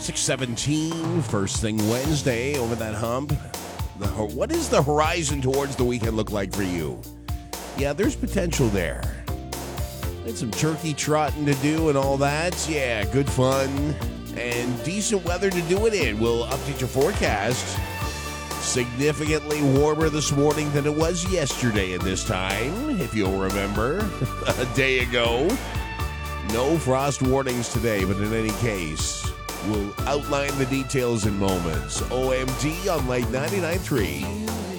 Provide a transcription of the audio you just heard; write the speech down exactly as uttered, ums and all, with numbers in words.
six seventeen, first thing Wednesday, over that hump. The, what does the horizon towards the weekend look like for you? Yeah, there's potential there. Had some turkey trotting to do and all that. Yeah, good fun and decent weather to do it in. We'll update your forecast. Significantly warmer this morning than it was yesterday at this time, if you'll remember, a day ago. No frost warnings today, but in any case, we'll outline the details in moments. O M D on Light ninety-nine point three.